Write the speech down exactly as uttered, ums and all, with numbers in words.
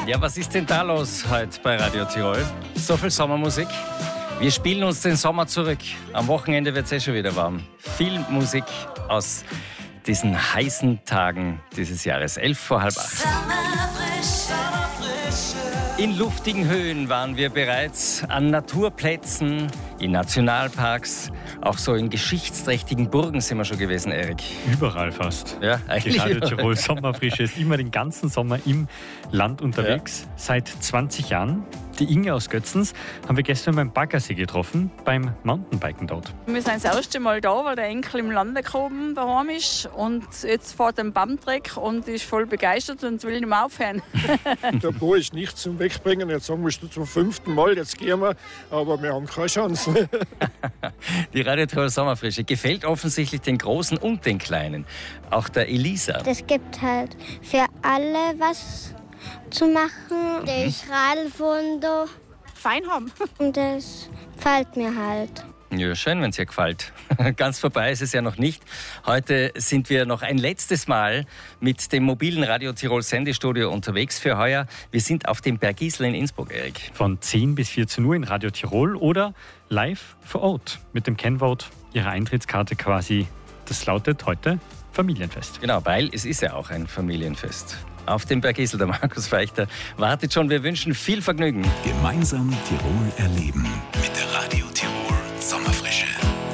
Ja, was ist denn da los heute bei Radio Tirol? So viel Sommermusik. Wir spielen uns den Sommer zurück. Am Wochenende wird es eh schon wieder warm. Viel Musik aus diesen heißen Tagen dieses Jahres. Elf vor halb acht. In luftigen Höhen waren wir bereits, an Naturplätzen, in Nationalparks, auch so in geschichtsträchtigen Burgen sind wir schon gewesen, Erik. Überall fast. Ja, eigentlich. Die Radio Tirol Sommerfrische ist immer den ganzen Sommer im Land unterwegs, ja. Seit zwanzig Jahren. Die Inge aus Götzens haben wir gestern beim Baggersee getroffen, beim Mountainbiken dort. Wir sind das erste Mal da, weil der Enkel im Landekoben daheim ist und jetzt fährt er den Bamtrek und ist voll begeistert und will nicht mehr aufhören. Der Bo ist nicht zum Wegbringen, jetzt sagen wir zum fünften Mal, jetzt gehen wir, aber wir haben keine Chance. Die Radio Tirol Sommerfrische gefällt offensichtlich den Großen und den Kleinen, auch der Elisa. Es gibt halt für alle was zu machen. Das Radlwunder fein haben. Und das gefällt mir halt. Ja, schön, wenn es dir gefällt. Ganz vorbei ist es ja noch nicht. Heute sind wir noch ein letztes Mal mit dem mobilen Radio Tirol Sendestudio unterwegs für heuer. Wir sind auf dem Bergisel in Innsbruck, Erik. Von zehn bis vierzehn Uhr in Radio Tirol oder live vor Ort mit dem Kennwort Ihrer Eintrittskarte quasi. Das lautet heute Familienfest. Genau, weil es ist ja auch ein Familienfest. Auf dem Bergisel, der Markus Feichter wartet schon. Wir wünschen viel Vergnügen. Gemeinsam Tirol erleben mit der Radio